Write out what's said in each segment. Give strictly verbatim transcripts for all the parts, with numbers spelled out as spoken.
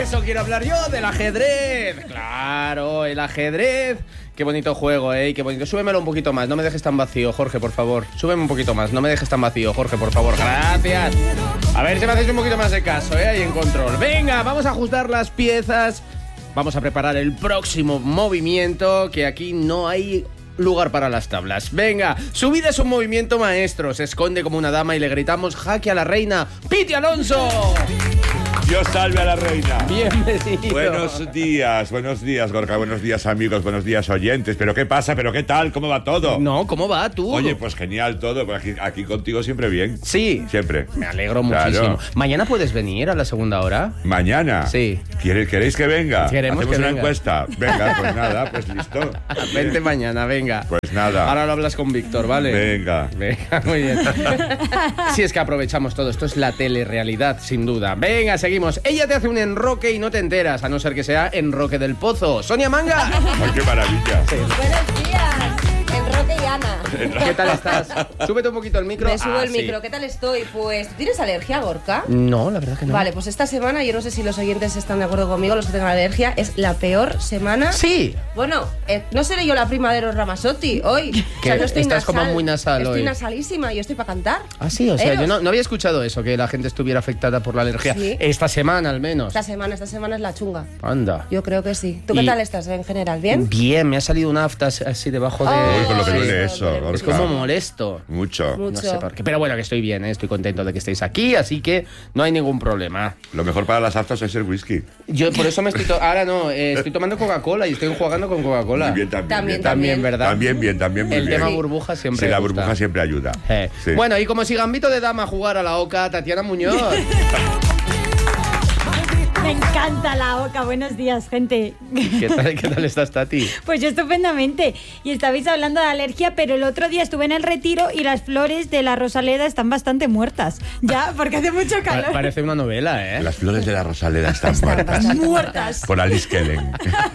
eso quiero hablar yo, del ajedrez. Claro, el ajedrez. Qué bonito juego, ¿eh? Qué bonito. Súbemelo un poquito más, no me dejes tan vacío, Jorge, por favor. Súbeme un poquito más, no me dejes tan vacío, Jorge, por favor. Gracias. A ver si me hacéis un poquito más de caso, ¿eh? Ahí en control. Venga, vamos a ajustar las piezas. Vamos a preparar el próximo movimiento, que aquí no hay lugar para las tablas. Venga, su vida es un movimiento maestro. Se esconde como una dama y le gritamos jaque a la reina. ¡Piti Alonso! Dios salve a la reina. Bienvenido. Buenos días, buenos días, Gorka. Buenos días, amigos. Buenos días, oyentes. ¿Pero qué pasa? ¿Pero qué tal? ¿Cómo va todo? No, ¿cómo va tú? Oye, pues genial todo. Pues aquí, aquí contigo siempre bien. Sí. Siempre. Me alegro muchísimo. Claro. ¿Mañana puedes venir a la segunda hora? ¿Mañana? Sí. ¿Queréis, ¿queréis que venga? Queremos ¿Hacemos que una venga. encuesta? Venga, pues nada, pues listo. Vente mañana, venga. Pues nada. Ahora lo hablas con Víctor, ¿vale? Venga. Venga, muy bien. Si es que aprovechamos todo. Esto es la telerrealidad, sin duda. Venga, seguimos. Ella te hace un enroque y no te enteras, a no ser que sea enroque del pozo. ¡Sonia Manga! ¡Ay, qué maravilla! Sí. Buenos días, Enroque y Ana. ¿Qué tal estás? Súbete un poquito el micro. Me subo Ah, el sí. micro, ¿qué tal estoy? Pues, ¿tienes alergia, Gorka? No, la verdad que no. Vale, pues esta semana, yo no sé si los oyentes están de acuerdo conmigo, los que tengan alergia, es la peor semana. Sí. Bueno, eh, no seré yo la prima de los Ramazotti hoy. O Que sea, no estoy estás nasal. como muy nasal Estoy hoy. nasalísima, yo estoy para cantar. Ah, sí, o sea, Eros. yo no, no había escuchado eso, que la gente estuviera afectada por la alergia. Sí. Esta semana, al menos. Esta semana, esta semana es la chunga. Anda. Yo creo que sí. ¿Tú qué Y- tal estás en general? ¿Bien? Bien, me ha salido una afta así debajo de... Ay, Uy, con lo que Sí. duele eso, duele Es Gorka. como molesto. Mucho. Mucho. No sé por qué. Pero bueno, que estoy bien, ¿eh? Estoy contento de que estéis aquí, así que no hay ningún problema. Lo mejor para las aftas es el whisky. Yo por eso me estoy... to- Ahora no, eh, estoy tomando Coca-Cola y estoy enjuagando con Coca-Cola. Muy bien, también. También, bien. También, ¿verdad? También bien, también muy El bien. tema burbuja siempre Sí, la gusta. burbuja siempre ayuda. Eh. Sí. Bueno, y como si Gambito de Dama jugara a la Oca, Tatiana Muñoz. Me encanta la oca. Buenos días, gente. ¿Qué tal, qué tal estás, Tati? Pues yo estupendamente. Y estabais hablando de alergia, pero el otro día estuve en el retiro y las flores de la Rosaleda están bastante muertas. Ya, porque hace mucho Pa- calor. parece una novela, ¿eh? Las flores de la Rosaleda están muertas. Muertas. Por Alice Kellen.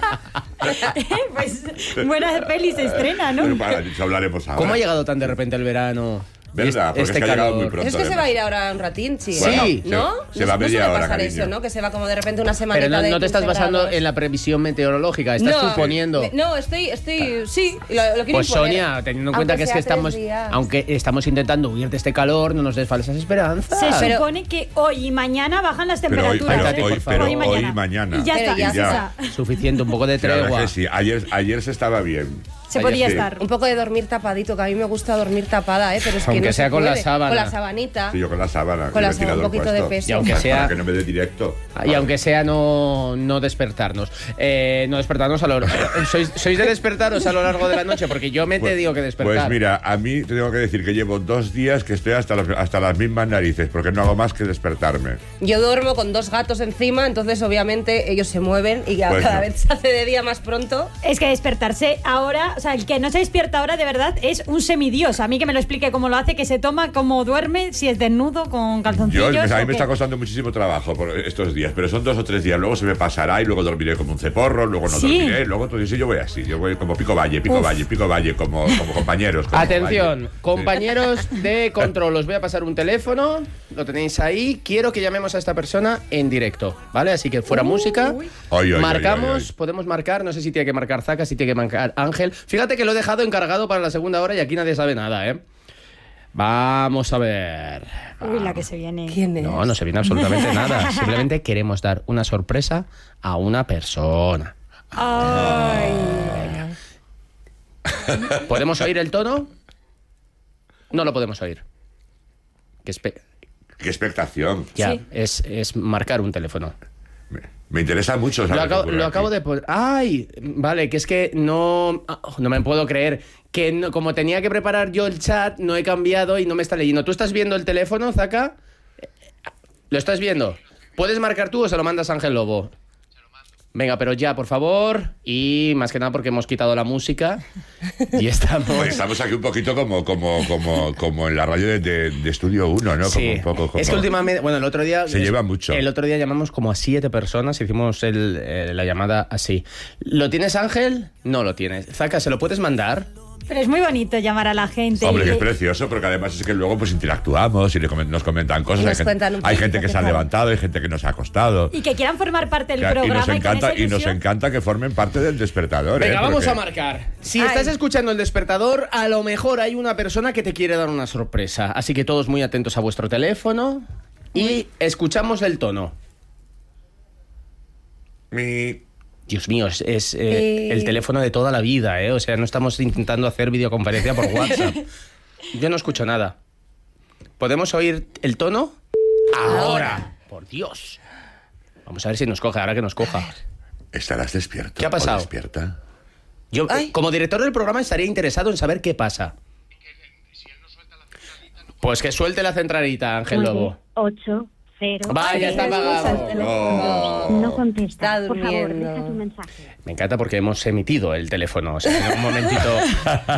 Pues buena peli se estrena, ¿no? Pero para eso hablaremos ahora. ¿Cómo ha llegado tan de repente el verano? ¿Verdad? Porque es que ha llegado muy pronto. Es que se además. va a ir ahora un ratín, sí. Bueno, ¿no? sí. ¿No? Se- se No- va no media suele hora, pasar cariño. eso, ¿no? Que se va como de repente una semana Pero no, de no te estás quince basando grados. en la previsión meteorológica, estás No. suponiendo. Me- No, estoy, estoy, sí, lo, lo quiero Pues imponer. Sonia, teniendo en cuenta Aunque que es que sea tres estamos, días. aunque estamos intentando huir de este calor, no nos des falsas esperanzas. Se Pero- supone que hoy y mañana bajan las Pero hoy, temperaturas. pero ¿eh? hoy, pero Hoy y hoy mañana. y mañana. Y ya Pero está. ya y está. ya. Suficiente, un poco de Sí, la verdad tregua. que sí. Ayer, ayer se estaba bien. Se Ayer podía sí. estar. Un poco de dormir tapadito, que a mí me gusta dormir tapada, ¿eh? Pero es que Aunque no sea se con la puede. sábana. Con la sabanita. Sí, yo con la sábana. Con la el sábana, un ventilador poquito de puesto. peso. Y aunque Para sea- que no me dé directo. Y aunque sea no, no despertarnos. Eh, no despertarnos a lo ¿Sois, ¿Sois de despertaros a lo largo de la noche? Porque yo me te Pues- digo que despertar. Pues mira, a mí te tengo que decir que llevo dos días que estoy hasta las, hasta las mismas narices, porque no hago más que despertarme. Yo duermo con dos gatos encima, entonces obviamente ellos se mueven y ya Pues cada no. vez se hace de día más pronto. Es que despertarse ahora, o sea, el que no se despierta ahora de verdad es un semidios. A mí que me lo explique cómo lo hace, que se toma, cómo duerme, si es desnudo, con Yo, calzoncillos. me- a mí o me qué. está costando muchísimo trabajo por estos días, pero son dos o tres días. Luego se me pasará y luego dormiré como un ceporro, luego no Sí. dormiré, luego todo eso. Yo voy así, yo voy como pico valle, pico Uf. valle, pico valle, como, como compañeros. como Atención, valle. compañeros de control, os voy a pasar un teléfono, lo tenéis ahí, quiero que llamemos a esta persona en directo, ¿vale? Así que fuera música, Ay, ay, marcamos, ay, ay, ay. podemos marcar, no sé si tiene que marcar Zaka, si tiene que marcar Ángel. Fíjate que lo he dejado encargado para la segunda hora y aquí nadie sabe nada, ¿eh? Vamos a ver. Uy, la que se viene. ¿Quién es? No, no se viene absolutamente nada, simplemente queremos dar una sorpresa a una persona. Ay. ¿Podemos oír el tono? No lo podemos oír. Que espe- Qué expectación. Ya, Sí. es, es marcar un teléfono. Me, me interesa mucho Lo saber qué acabo, ocurre lo aquí. acabo de poner. ¡Ay! Vale, que es que no. ah, No me puedo creer. Que no- como tenía que preparar yo el chat, no he cambiado y no me está leyendo. ¿Tú estás viendo el teléfono, Zaka? Eh, ¿Lo estás viendo? ¿Puedes marcar tú o se lo mandas a Ángel Lobo? Venga, pero ya, por favor. Y más que nada porque hemos quitado la música. Y estamos. Pues estamos aquí un poquito como, como, como, como en la radio de, de- de Estudio uno, ¿no? Como Sí. un poco, como- Es que últimamente, bueno, el otro día Se lleva mucho. El otro día llamamos como a siete personas, hicimos el, eh, la llamada así. ¿Lo tienes, Ángel? No lo tienes. Zaka, ¿se lo puedes mandar? Pero es muy bonito llamar a la gente. Hombre, que es Y- precioso, porque además es que luego pues interactuamos y le comen- nos comentan cosas. Y nos hay gente, cuentan un hay poquito gente que qué se ha tal. levantado, hay gente que nos ha acostado. Y que quieran formar parte del Que- y programa. nos con encanta esa y nos ilusión. encanta que formen parte del despertador. Venga, ¿eh? vamos Porque- a marcar. Si Ay. estás escuchando el despertador, a lo mejor hay una persona que te quiere dar una sorpresa. Así que todos muy atentos a vuestro teléfono y escuchamos el tono. Mi- Dios mío, es, es, eh, Eh. el teléfono de toda la vida, ¿eh? O sea, no estamos intentando hacer videoconferencia por WhatsApp. Yo no escucho nada. ¿Podemos oír el tono? Ahora. Por Dios. Vamos a ver si nos coge, ahora que nos coja. ¿Estarás despierto? ¿Qué ha pasado? ¿O despierta? Yo, Ay. como director del programa, estaría interesado en saber qué pasa. Pues que suelte la centralita, Ángel Lobo. ocho, cero. Vaya, está apagado. No. No contesta. Está Por favor, durmiendo. deja tu mensaje. Me encanta porque hemos emitido el teléfono. O sea, en un momentito